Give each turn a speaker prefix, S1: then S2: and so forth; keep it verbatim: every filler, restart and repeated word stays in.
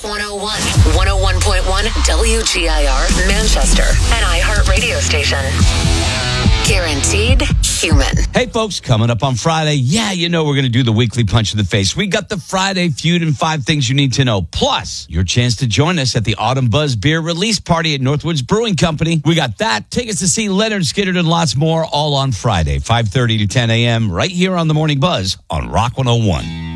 S1: one oh one, one oh one point one W G I R, Manchester, an iHeart radio station. Guaranteed human.
S2: Hey, folks, coming up on Friday, yeah, you know we're going to do the weekly punch in the face. We got the Friday Feud and five things you need to know. Plus, your chance to join us at the Autumn Buzz Beer Release Party at Northwoods Brewing Company. We got that, tickets to see Leonard Skinner and lots more, all on Friday, five thirty to ten a.m., right here on the Morning Buzz on Rock one oh one.